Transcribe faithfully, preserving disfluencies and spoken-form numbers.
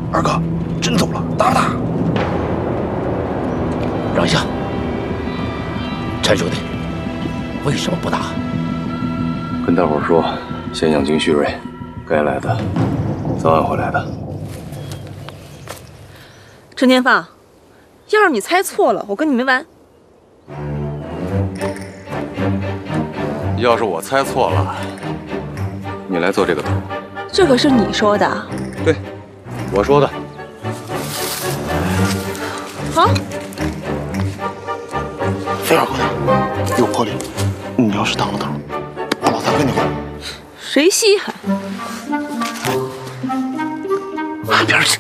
二哥，真走了，打不打？ 让一下，陈兄弟，为什么不打？ 跟大伙说，先养精蓄锐，该来的早晚会来的。 陈天放，要是你猜错了，我跟你没完。 要是我猜错了，你来做这个图。 这可是你说的。 对，我说的。 好。 飞二姑娘有魄力，你要是当了头，我老三跟你混。 谁稀罕？ 岸边去。